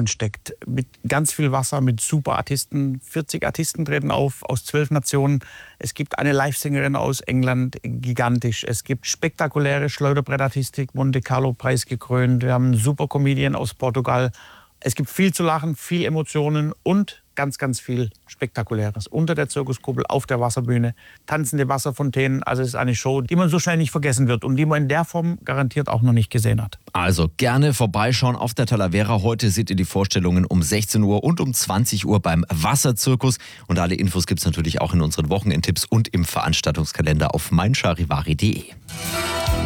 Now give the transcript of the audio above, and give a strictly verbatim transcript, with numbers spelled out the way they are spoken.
Vordergrund steckt. Mit ganz viel Wasser, mit super Artisten. vierzig Artisten treten auf aus zwölf Nationen. Es gibt eine Livesängerin aus England, gigantisch. Es gibt spektakuläre Schleuderbrettartistik, Monte Carlo Preis gekrönt. Wir haben einen super Comedian aus Portugal. Es gibt viel zu lachen, viel Emotionen und ganz, ganz viel Spektakuläres. Unter der Zirkuskuppel, auf der Wasserbühne, tanzende Wasserfontänen. Also es ist eine Show, die man so schnell nicht vergessen wird und die man in der Form garantiert auch noch nicht gesehen hat. Also gerne vorbeischauen auf der Talavera. Heute seht ihr die Vorstellungen um sechzehn Uhr und um zwanzig Uhr beim Wasserzirkus. Und alle Infos gibt es natürlich auch in unseren Wochenendtipps und im Veranstaltungskalender auf mein charivari punkt de.